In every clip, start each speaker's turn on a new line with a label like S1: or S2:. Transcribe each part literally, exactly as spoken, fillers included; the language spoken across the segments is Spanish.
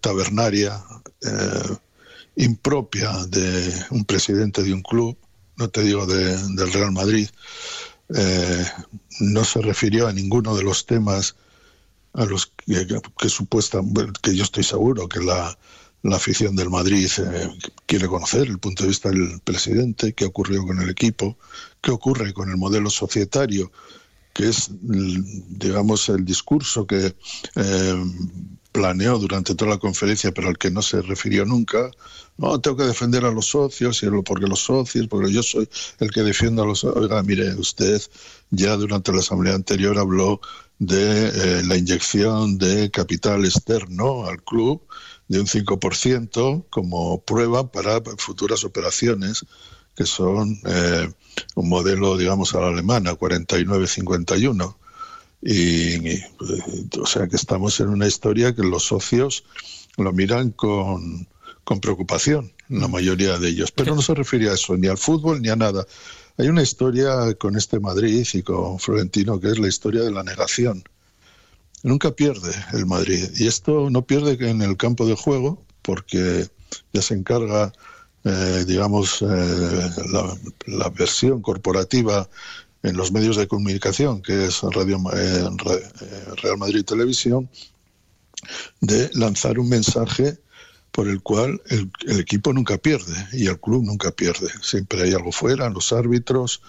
S1: tabernaria, eh, impropia de un presidente de un club, no te digo de, del Real Madrid. Eh, no se refirió a ninguno de los temas a los que, que, que supuesta, que yo estoy seguro que la, la afición del Madrid eh, quiere conocer, el punto de vista del presidente, qué ocurrió con el equipo, qué ocurre con el modelo societario, que es, digamos, el discurso que eh, planeó durante toda la conferencia, pero al que no se refirió nunca. No, tengo que defender a los socios, y porque los socios, porque yo soy el que defiendo a los socios. Oiga, mire, usted ya durante la asamblea anterior habló de eh, la inyección de capital externo al club de un cinco por ciento como prueba para futuras operaciones, que son eh, un modelo, digamos, a la alemana, cuarenta y nueve cincuenta y uno. Y, y, o sea que estamos en una historia que los socios lo miran con, con preocupación, la mayoría de ellos. Pero no se refiere a eso, ni al fútbol, ni a nada. Hay una historia con este Madrid y con Florentino, que es la historia de la negación. Nunca pierde el Madrid. Y esto no pierde que en el campo de juego, porque ya se encarga, eh, digamos, eh, la, la versión corporativa en los medios de comunicación, que es Radio, eh, Real Madrid Televisión, de lanzar un mensaje por el cual el, el equipo nunca pierde y el club nunca pierde. Siempre hay algo fuera, los árbitros,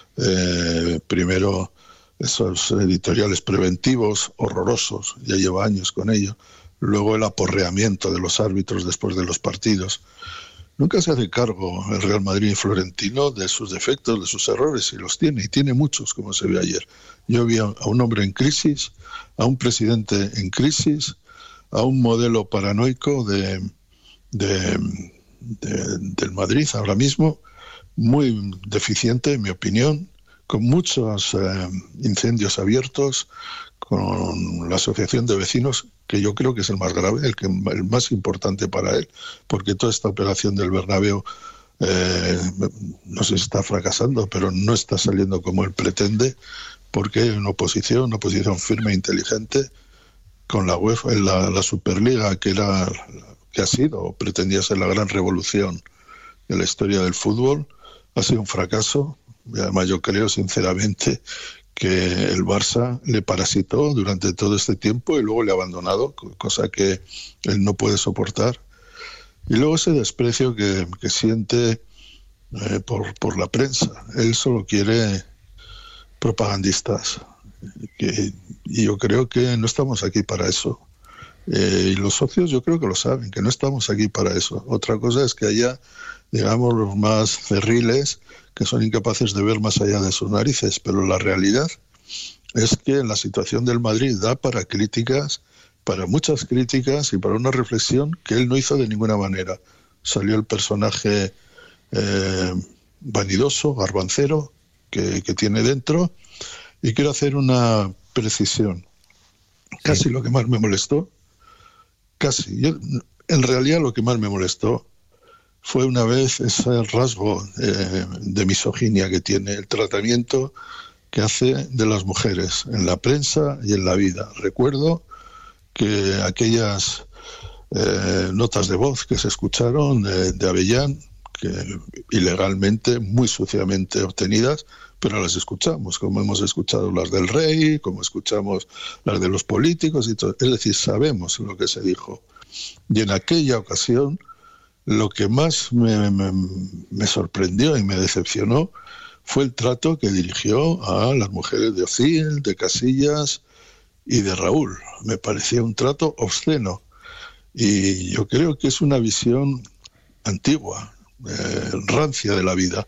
S1: eh, primero esos editoriales preventivos horrorosos, ya lleva años con ello, luego el aporreamiento de los árbitros después de los partidos. Nunca se hace cargo el Real Madrid y Florentino de sus defectos, de sus errores, y los tiene, y tiene muchos, como se vio ayer. Yo vi a un hombre en crisis, a un presidente en crisis, a un modelo paranoico de, de, de, del Madrid ahora mismo, muy deficiente, en mi opinión, con muchos eh, incendios abiertos, con la asociación de vecinos, que yo creo que es el más grave, el que el más importante para él, porque toda esta operación del Bernabéu, eh, no sé si está fracasando, pero no está saliendo como él pretende, porque hay una oposición, una oposición firme e inteligente, con la UEFA, la, la Superliga, que era, que ha sido, o pretendía ser la gran revolución de la historia del fútbol, ha sido un fracaso. Y además yo creo sinceramente que el Barça le parasitó durante todo este tiempo y luego le ha abandonado, cosa que él no puede soportar. Y luego ese desprecio que, que siente eh, por, por la prensa. Él solo quiere propagandistas. Que, y yo creo que no estamos aquí para eso. Eh, y los socios yo creo que lo saben, que no estamos aquí para eso. Otra cosa es que haya, digamos, los más cerriles que son incapaces de ver más allá de sus narices, pero la realidad es que la situación del Madrid da para críticas, para muchas críticas y para una reflexión que él no hizo de ninguna manera. Salió el personaje eh, vanidoso, garbancero, que, que tiene dentro, y quiero hacer una precisión. Casi sí. Lo que más me molestó, casi, yo, en realidad lo que más me molestó fue una vez ese rasgo eh, de misoginia que tiene, el tratamiento que hace de las mujeres en la prensa y en la vida. Recuerdo que aquellas eh, notas de voz que se escucharon de, de Avellán, que ilegalmente, muy suciamente obtenidas, pero las escuchamos, como hemos escuchado las del rey, como escuchamos las de los políticos y todo. Es decir, sabemos lo que se dijo. Y en aquella ocasión, lo que más me, me, me sorprendió y me decepcionó fue el trato que dirigió a las mujeres de Ozil, de Casillas y de Raúl. Me parecía un trato obsceno. Y yo creo que es una visión antigua, eh, rancia de la vida.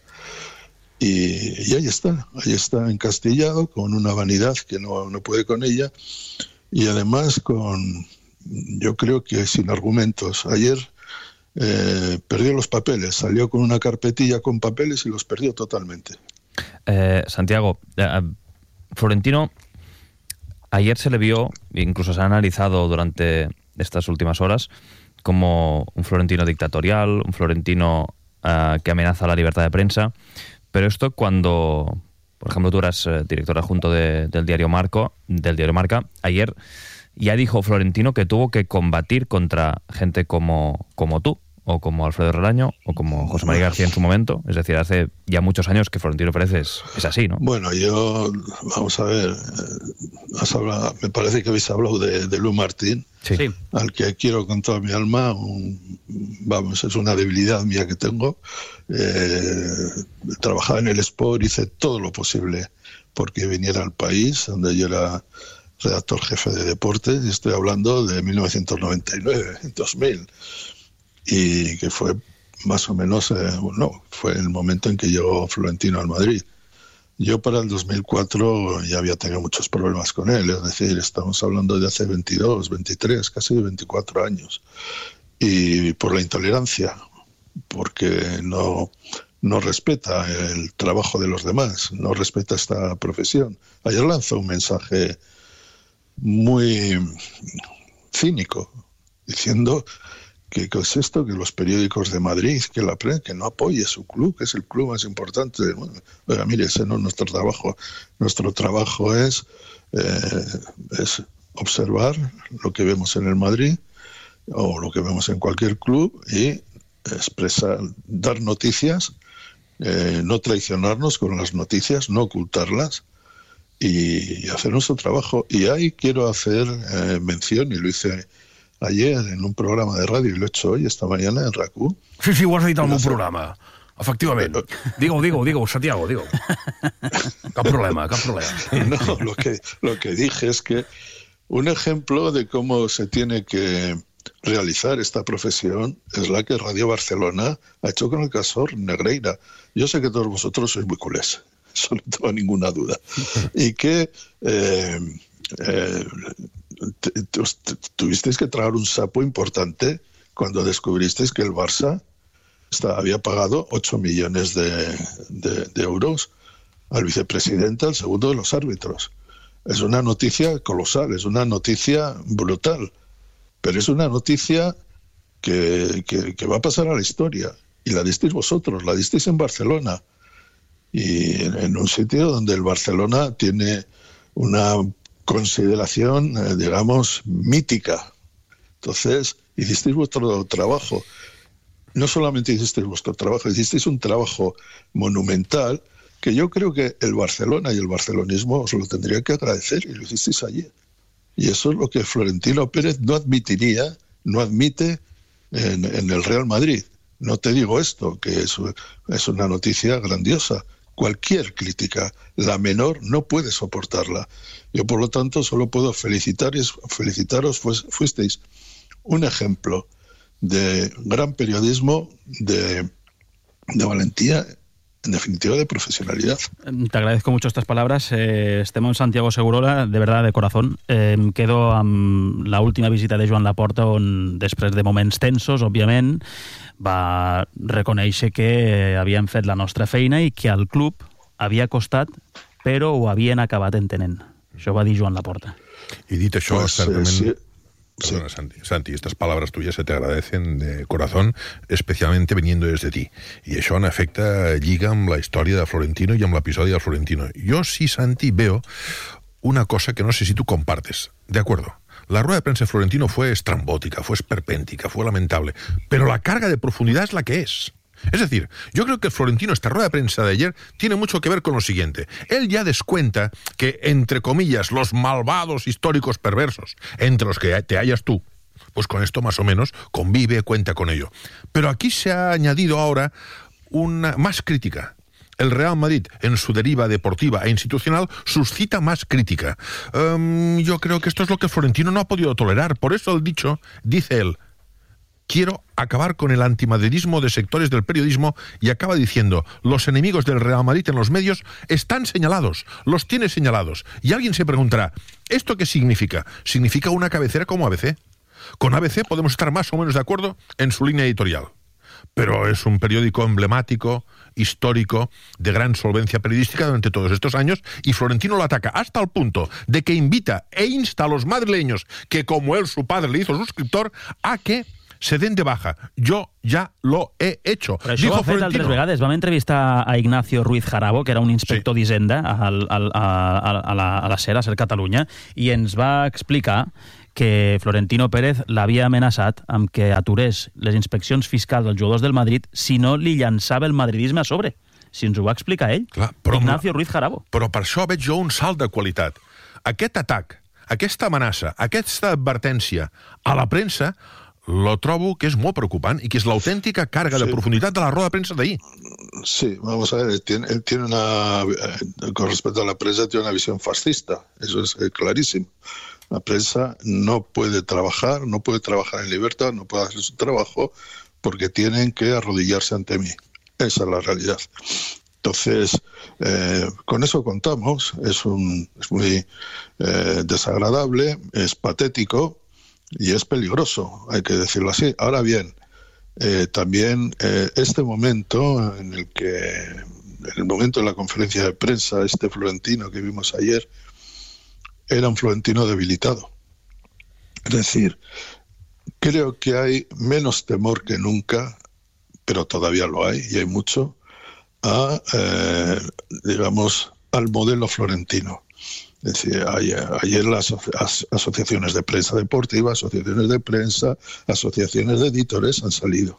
S1: Y, y ahí está, ahí está encastillado, con una vanidad que no, no puede con ella, y además con, yo creo que sin argumentos. Ayer Eh, perdió los papeles, salió con una carpetilla con papeles y los perdió totalmente.
S2: Eh, Santiago, eh, Florentino, ayer se le vio, incluso se ha analizado durante estas últimas horas, como un Florentino dictatorial, un Florentino eh, que amenaza la libertad de prensa, pero esto cuando, por ejemplo, tú eras eh, director adjunto de, del diario Marco, del diario Marca, ayer ya dijo Florentino que tuvo que combatir contra gente como, como tú, o como Alfredo Relaño, o como José María García en su momento. Es decir, hace ya muchos años que Florentino Pérez es, es así, ¿no?
S1: Bueno, yo, vamos a ver, has hablado, me parece que habéis hablado de, de Lu Martín,
S2: sí. Sí.
S1: Al que quiero con toda mi alma. Un, vamos, es una debilidad mía que tengo. Eh, trabajaba en el Sport, hice todo lo posible porque viniera al país, donde yo era redactor jefe de deportes, y estoy hablando de mil novecientos noventa y nueve, dos mil, y que fue más o menos, eh, bueno, fue el momento en que llegó Florentino al Madrid. Yo para el dos mil cuatro ya había tenido muchos problemas con él, es decir, estamos hablando de hace veintidós, veintitrés, casi veinticuatro años, y por la intolerancia, porque no, no respeta el trabajo de los demás, no respeta esta profesión. Ayer lanzó un mensaje muy cínico, diciendo que ¿qué es esto? Que los periódicos de Madrid, que la prensa, que no apoye su club, que es el club más importante. Bueno, oiga, mire, ese no es nuestro trabajo. Nuestro trabajo es, eh, es observar lo que vemos en el Madrid o lo que vemos en cualquier club y expresar, dar noticias, eh, no traicionarnos con las noticias, no ocultarlas, y hacer nuestro trabajo. Y ahí quiero hacer eh, mención, y lo hice ayer en un programa de radio, y lo he hecho hoy, esta mañana, en RAC1.
S3: Sí, sí, ho has dit en un programa, efectivament. Digue-ho, digue-ho, digue-ho, Santiago, digue-ho. Cap problema, cap problema.
S1: No, lo que, lo que dije es que un ejemplo de cómo se tiene que realizar esta profesión es la que Radio Barcelona ha hecho con el caso Negreira. Yo sé que todos vosotros sois muy culés, eso no tengo ninguna duda. Y que eh, eh, tuvisteis que tragar un sapo importante cuando descubristeis que el Barça está, había pagado ocho millones de, de, de euros al vicepresidente, al segundo de los árbitros. Es una noticia colosal, es una noticia brutal, pero es una noticia que, que, que va a pasar a la historia, y la disteis vosotros, la disteis en Barcelona, y en, en un sitio donde el Barcelona tiene una consideración, eh, digamos, mítica. Entonces, hicisteis vuestro trabajo. No solamente hicisteis vuestro trabajo, hicisteis un trabajo monumental que yo creo que el Barcelona y el barcelonismo os lo tendría que agradecer, y lo hicisteis allí. Y eso es lo que Florentino Pérez no admitiría, no admite en, en el Real Madrid. No te digo esto, que es, es una noticia grandiosa. Cualquier crítica, la menor, no puede soportarla. Yo, por lo tanto, solo puedo felicitaros, felicitaros, pues fuisteis un ejemplo de gran periodismo, de, de valentía, en definitiva, de profesionalidad.
S4: Te agradezco mucho estas palabras. Eh, estem amb Santiago Segurola, de verdad, de corazón. Eh, em quedo amb la última visita de Joan Laporta, on, després de moments tensos, òbviament, va reconèixer que havien fet la nostra feina i que al club havia costat, però ho havien acabat entenent. Això va dir Joan Laporta.
S3: I dit això,
S1: pues,
S3: certament...
S1: eh, sí.
S3: Perdona, Santi. Santi, estas palabras tuyas se te agradecen de corazón, especialmente viniendo desde ti. I això, en efecte, lliga amb la història de Florentino i amb l'episodi de Florentino. Yo sí, Santi, veo una cosa que no sé si tú compartes. De acuerdo. La rueda de prensa de Florentino fue estrambótica, fue esperpéntica, fue lamentable. Pero la carga de profundidad es la que es. Es decir, yo creo que Florentino, esta rueda de prensa de ayer, tiene mucho que ver con lo siguiente. Él ya descuenta que, entre comillas, los malvados históricos perversos, entre los que te hallas tú, pues con esto más o menos convive, cuenta con ello. Pero aquí se ha añadido ahora una más crítica. El Real Madrid, en su deriva deportiva e institucional, suscita más crítica. Um, yo creo que esto es lo que Florentino no ha podido tolerar. Por eso el dicho, dice él, quiero acabar con el antimadridismo de sectores del periodismo, y acaba diciendo, los enemigos del Real Madrid en los medios están señalados, los tiene señalados. Y alguien se preguntará, ¿esto qué significa? ¿Significa una cabecera como A B C? Con A B C podemos estar más o menos de acuerdo en su línea editorial. Pero es un periódico emblemático, histórico, de gran solvencia periodística durante todos estos años, y Florentino lo ataca hasta el punto de que invita e insta a los madrileños, que como él, su padre, le hizo suscriptor, a que se den de baja. Yo ya lo he hecho.
S4: Però això ho ha fet altres vegades. Vam entrevistar a Ignacio Ruiz Jarabo, que era un inspector sí. d'Hisenda al, al, a, a, la, a la SER, a SER Catalunya, i ens va explicar que Florentino Pérez l'havia amenaçat amb que aturés les inspeccions fiscals als jugadors del Madrid si no li llançava el madridisme a sobre. Si ens ho va explicar ell,
S3: Clar, però,
S4: Ignacio Ruiz Jarabo.
S3: Però per això veig jo un salt de qualitat. Aquest atac, aquesta amenaça, aquesta advertència a la premsa, lo trobo que es muy preocupante y que es la auténtica carga sí. de profundidad de la rueda de prensa de ahí.
S1: Sí, vamos a ver, él tiene, él tiene una, con respecto a la prensa, tiene una visión fascista, eso es clarísimo. La prensa no puede trabajar, no puede trabajar en libertad, no puede hacer su trabajo porque tienen que arrodillarse ante mí. Esa es la realidad. Entonces, eh, con eso contamos, es, un, es muy eh, desagradable, es patético, y es peligroso, hay que decirlo así. Ahora bien, eh, también eh, este momento en el que, en el momento de la conferencia de prensa, este Florentino que vimos ayer, era un Florentino debilitado. Es decir, creo que hay menos temor que nunca, pero todavía lo hay, y hay mucho, a, eh, digamos, al modelo florentino. Es decir, ayer, ayer las aso asociaciones de prensa deportiva, asociaciones de prensa, asociaciones de editores han salido.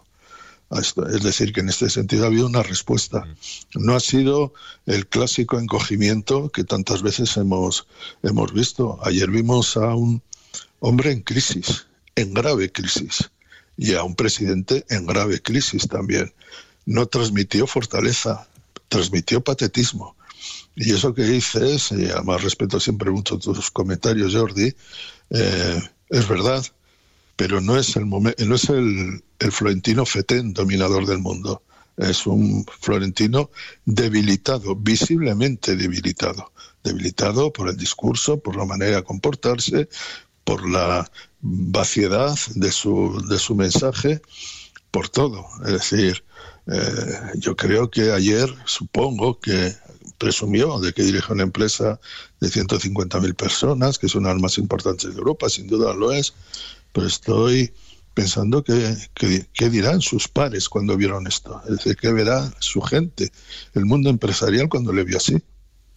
S1: Es decir, que en este sentido ha habido una respuesta. No ha sido el clásico encogimiento que tantas veces hemos, hemos visto. Ayer vimos a un hombre en crisis, en grave crisis, y a un presidente en grave crisis también. No transmitió fortaleza, transmitió patetismo. Y eso que dices, y además respeto siempre mucho tus comentarios, Jordi, eh, es verdad, pero no es el no es el, el Florentino fetén dominador del mundo. Es un Florentino debilitado, visiblemente debilitado. Debilitado por el discurso, por la manera de comportarse, por la vaciedad de su, de su mensaje, por todo. Es decir, eh, yo creo que ayer, supongo que presumió de que dirige una empresa de ciento cincuenta mil personas, que es una de las más importantes de Europa, sin duda lo es, pero estoy pensando que, que, que dirán sus pares cuando vieron esto, es decir, que verá su gente, el mundo empresarial cuando le vio así.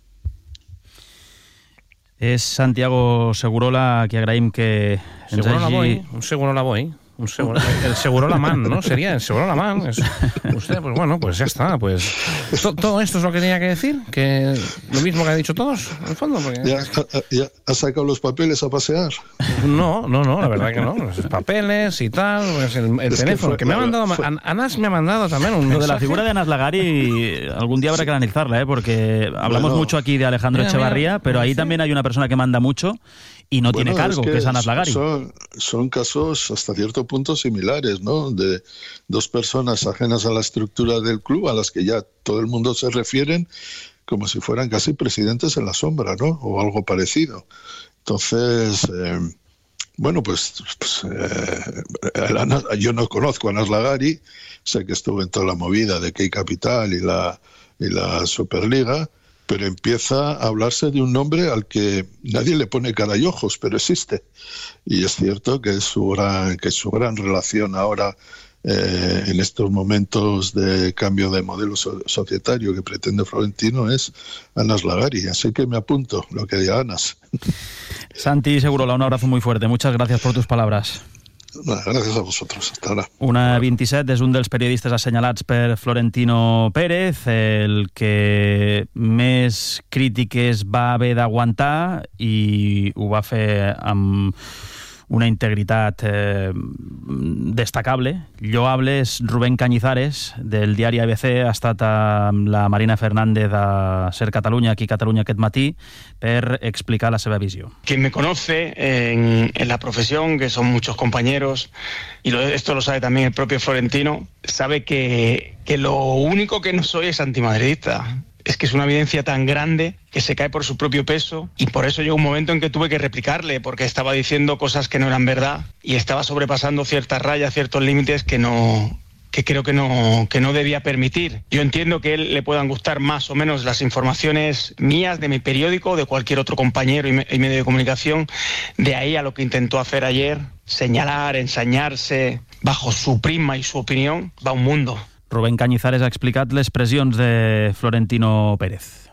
S4: És Santiago Segurola, que agraïm que ens
S5: Segurola
S4: hagi...
S5: Boy, un Segurola Boy. Un seguro, el Segurola Man, ¿no? Sería el Segurola Man. Es, usted, pues bueno, pues ya está. Pues to, todo esto es lo que tenía que decir, que lo mismo que han dicho todos, en el fondo. Porque...
S1: ¿Ya, ya has sacado los papeles a pasear?
S5: No, no, no, la verdad que no. Los papeles y tal, pues el, el teléfono. Que, fue, que me ha mandado, fue... Anas me ha mandado también un mensaje.
S4: Lo de la figura de Anas Lagari, algún día habrá que analizarla, ¿eh? Porque hablamos bueno, mucho aquí de Alejandro mira, Echevarría, mira, pero ahí sí. también hay una persona que manda mucho y no bueno, tiene cargo, es que, que es Anas Lagari.
S1: Son, son casos hasta cierto punto similares, ¿no? De dos personas ajenas a la estructura del club, a las que ya todo el mundo se refieren como si fueran casi presidentes en la sombra, ¿no? O algo parecido. Entonces, eh, bueno, pues, pues eh, Anas, yo no conozco a Anas Lagari, sé que estuvo en toda la movida de Key Capital y la, y la Superliga, pero empieza a hablarse de un nombre al que nadie le pone cara y ojos, pero existe. Y es cierto que es su gran, que su gran relación ahora, eh, en estos momentos de cambio de modelo so societario que pretende Florentino, es Anas Lagari. Así que me apunto lo que diga Anas.
S4: Santi Segurola, un abrazo muy fuerte. Muchas gracias por tus palabras.
S1: Gràcies a vosaltres. Hasta ara.
S4: Una vint-i-set és un dels periodistes assenyalats per Florentino Pérez, el que més crítiques va haver d'aguantar i ho va fer amb una integritat eh, destacable, lloable. És Rubén Cañizares, del diari A B C, ha estat amb la Marina Fernández a Ser Catalunya, aquí a Catalunya aquest matí, per explicar la seva visió.
S6: Quien me conoce en, en la profesión, que son muchos compañeros, y lo, esto lo sabe también el propio Florentino, sabe que, que lo único que no soy es antimadridista. Es que es una evidencia tan grande que se cae por su propio peso, y por eso llegó un momento en que tuve que replicarle, porque estaba diciendo cosas que no eran verdad y estaba sobrepasando ciertas rayas, ciertos límites que no... que creo que no, que no debía permitir. Yo entiendo que a él le puedan gustar más o menos las informaciones mías, de mi periódico, de cualquier otro compañero y, me, y medio de comunicación. De ahí a lo que intentó hacer ayer, señalar, ensañarse, bajo su prisma y su opinión, va un mundo.
S4: Rubén Cañizares ha explicat les pressions de Florentino Pérez.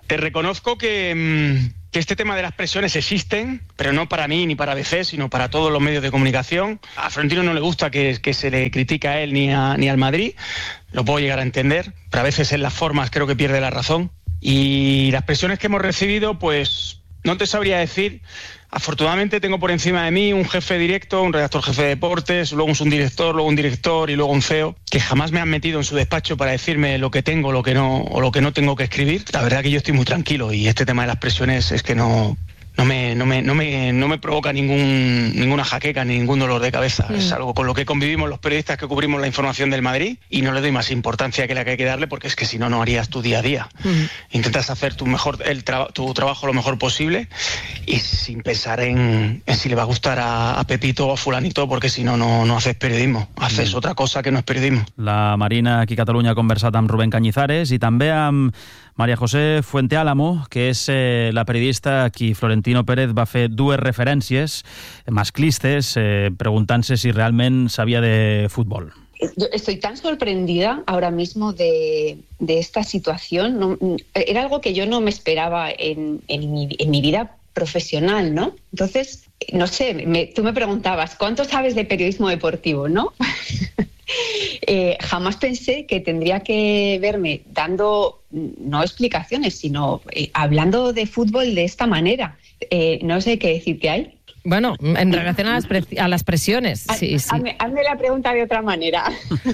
S6: Te reconozco que, que este tema de las presiones existen, pero no para mí ni para A B C, sino para todos los medios de comunicación. A Florentino no le gusta que, que se le critique a él ni, a, ni al Madrid, lo puedo llegar a entender, pero a veces en las formas creo que pierde la razón. Y las presiones que hemos recibido, pues no te sabría decir. Afortunadamente tengo por encima de mí un jefe directo, un redactor jefe de deportes, luego un subdirector, luego un director y luego un C E O, que jamás me han metido en su despacho para decirme lo que tengo lo que no, o lo que no tengo que escribir. La verdad que yo estoy muy tranquilo y este tema de las presiones es que no... No me, no, me, no, me, no me provoca ningún, ninguna jaqueca ni ningún dolor de cabeza. Mm. Es algo con lo que convivimos los periodistas que cubrimos la información del Madrid y no le doy más importancia que la que hay que darle porque es que si no, no harías tu día a día. Mm. Intentas hacer tu, mejor, el tra- tu trabajo lo mejor posible y sin pensar en, en si le va a gustar a, a Pepito o a Fulanito porque si no, no, no haces periodismo. Haces mm. otra cosa que no es periodismo.
S4: La Marina aquí a Catalunya ha conversat amb Rubén Cañizares i també amb María José Fuenteálamo, que és eh, la periodista a qui Florentino Pérez va fer dues referències masclistes eh, preguntant-se si realment sabia de futbol.
S7: Yo estoy tan sorprendida ahora mismo de, de esta situación. No, era algo que yo no me esperaba en, en, mi, en mi vida profesional, ¿no? Entonces, no sé, me, tú me preguntabas, ¿cuánto sabes de periodismo deportivo, no? Eh, jamás pensé que tendría que verme dando, no explicaciones, sino eh, hablando de fútbol de esta manera. Eh, no sé qué decirte ahí.
S8: Bueno, en relación a las, pre- a las presiones. Sí, sí.
S7: Hazme, hazme la pregunta de otra manera.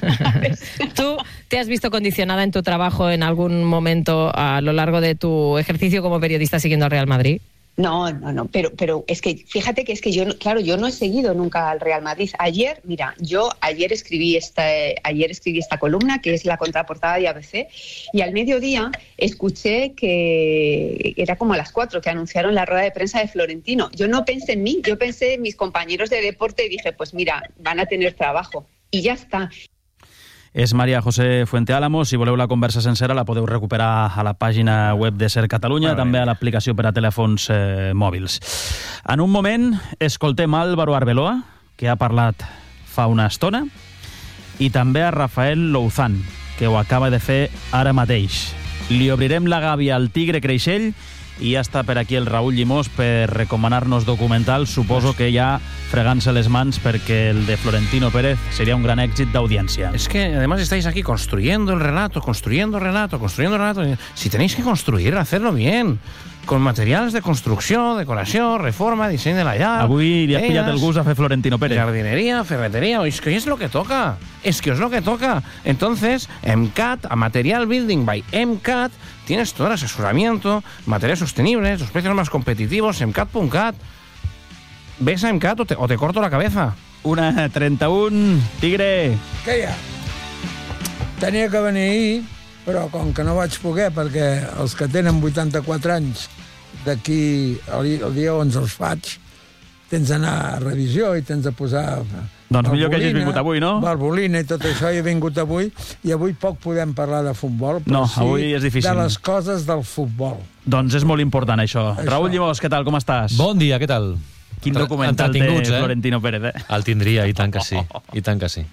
S8: ¿Tú te has visto condicionada en tu trabajo en algún momento a lo largo de tu ejercicio como periodista siguiendo al Real Madrid?
S7: No, no, no, pero, pero es que fíjate que es que yo, claro, yo no he seguido nunca al Real Madrid. Ayer, mira, yo ayer escribí esta, ayer escribí esta columna que es la contraportada de A B C y al mediodía escuché que era como a las cuatro que anunciaron la rueda de prensa de Florentino. Yo no pensé en mí, yo pensé en mis compañeros de deporte y dije, pues mira, van a tener trabajo y ya está.
S4: És María José Fuenteálamo. Si voleu la conversa sencera la podeu recuperar a la pàgina web de Ser Catalunya, també a l'aplicació per a telèfons eh, mòbils. En un moment escoltem Álvaro Arbeloa, que ha parlat fa una estona, i també a Rafael Louzán, que ho acaba de fer ara mateix. Li obrirem la gàbia al Tigre Creixell i ja està per aquí el Raúl Llimós per recomanar-nos documentals, suposo que ja fregant-se les mans perquè el de Florentino Pérez sería un gran èxit d'audiencia.
S5: Es que además estáis aquí construyendo el relato, construyendo el relato, construyendo el relato. Si tenéis que construir, hacerlo bien. Con materials de construcció, decoració, reforma, disseny de la llar...
S4: Avui li has pillat el gust a fer Florentino Pérez.
S5: Jardinería, ferretería... Es que es lo que toca. Es que es lo que toca. Entonces, MCAT, a Material Building by MCAT, tienes todo el asesoramiento, materiales sostenibles, los precios más competitivos, MCAT punto cat. ¿Ves a MCAT o te, o te corto la cabeza?
S4: Una trenta-un, Tigre.
S9: Què hi ha? Tenia que venir ahir, però com que no vaig poder, perquè els que tenen vuitanta-quatre anys d'aquí el, el dia onze els faig, tens d'anar a revisió i tens de posar...
S4: Doncs millor que hagis vingut avui, no?
S9: Valvolina i tot això, he vingut avui, i avui poc podem parlar de futbol, però
S4: no,
S9: sí
S4: avui és difícil.
S9: De les coses del futbol.
S4: Doncs és molt important, això. això. Raúl Llimós, què tal, com estàs?
S10: Bon dia, què tal?
S4: Quin documental té eh? Florentino Pérez, eh?
S10: El tindria, i tant que sí, i tant que sí.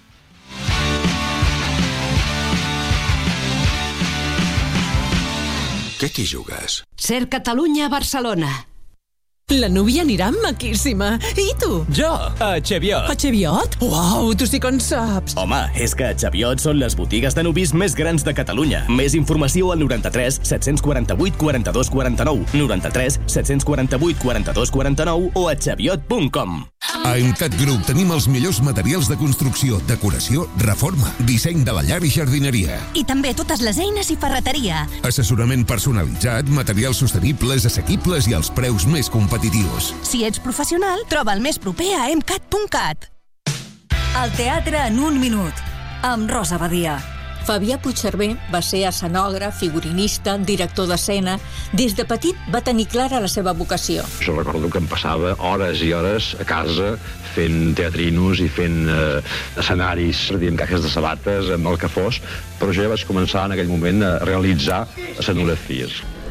S11: Què t'hi jugues?
S12: Ser Catalunya Barcelona.
S13: La núvia anirà maquíssima. I tu?
S14: Jo, a Cheviot.
S13: A Cheviot? Uau, tu sí que en saps.
S14: Home, és que a Cheviot són les botigues de nuvis més grans de Catalunya. Més informació al noranta-tres set-cents quaranta-vuit quaranta-dos quaranta-nou, noranta-tres set-cents quaranta-vuit quaranta-dos quaranta-nou o a cheviot punt com.
S11: A MCAT Group tenim els millors materials de construcció, decoració, reforma, disseny de la llar i jardineria.
S12: I també totes les eines i ferreteria.
S11: Assessorament personalitzat, materials sostenibles, assequibles i els preus més competitius.
S12: Si ets professional, troba el més proper a emcat punt cat. El teatre en un minut, amb Rosa Badia.
S15: Fabià Puigcerver va ser escenògraf, figurinista, director d'escena. Des de petit va tenir clara la seva vocació.
S16: Jo recordo que em passava hores i hores a casa fent teatrinos i fent eh, escenaris, dient caixes de sabates, amb el que fos, però jo ja vaig començar en aquell moment a realitzar escenografies.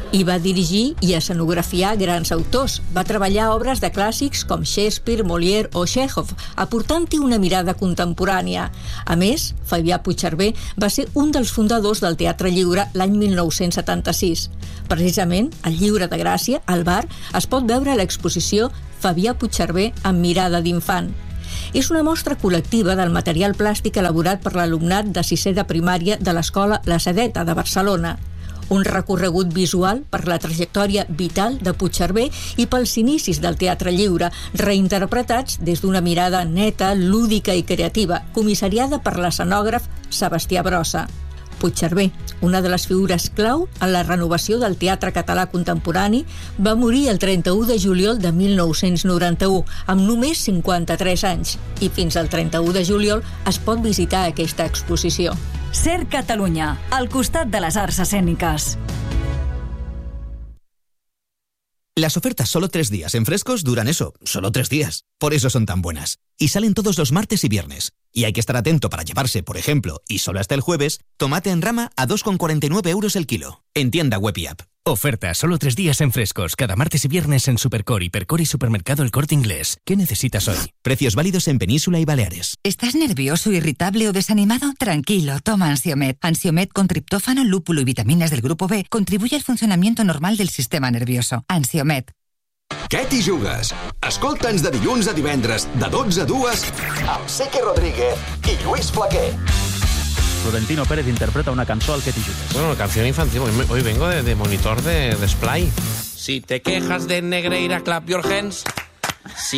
S15: i va dirigir i escenografiar grans autors. Va treballar obres de clàssics com Shakespeare, Molière o Chekhov, aportant-hi una mirada contemporània. A més, Fabià Puigcerver va ser un dels fundadors del Teatre Lliure l'any mil nou-cents setanta-sis. Precisament, al Lliure de Gràcia, al bar, es pot veure l'exposició Fabià Puigcerver amb mirada d'infant. És una mostra col·lectiva del material plàstic elaborat per l'alumnat de sisè de primària de l'Escola La Sedeta de Barcelona. Un recorregut visual per la trajectòria vital de Puigcerver i pels inicis del teatre lliure, reinterpretats des d'una mirada neta, lúdica i creativa, comissariada per l'escenògraf Sebastià Brossa. Puigcerver, una de les figures clau en la renovació del teatre català contemporani, va morir el trenta-u de juliol de mil nou-cents noranta-u, amb només cinquanta-tres anys, i fins al trenta-u de juliol es pot visitar aquesta exposició.
S12: Ser Catalunya, al costat de les arts escèniques.
S17: Las ofertas solo tres días en Frescos duran eso, solo tres días. Por eso son tan buenas. Y salen todos los martes y viernes. Y hay que estar atento para llevarse, por ejemplo, y solo hasta el jueves, tomate en rama a dos con cuarenta y nueve euros el kilo. En tienda web y app.
S18: Oferta solo tres días en Frescos, cada martes y viernes en Supercor, Hipercor y Supermercado El Corte Inglés. ¿Qué necesitas hoy?
S17: Precios válidos en Península y Baleares.
S19: ¿Estás nervioso, irritable o desanimado? Tranquilo, toma Ansiomet. Ansiomet con triptófano, lúpulo y vitaminas del grupo B contribuye al funcionamiento normal del sistema nervioso. Ansiomet.
S11: Què t'hi jugues? Escolta'ns de dilluns a divendres, de dotze a dues, amb Seque Rodríguez i Lluís Flaquer.
S4: Florentino Pérez interpreta una canción al que te jugues.
S5: Bueno, canción infantil. Hoy, hoy vengo de, de monitor de, de Splay. Si te quejas de Negreira, clap your hands. Si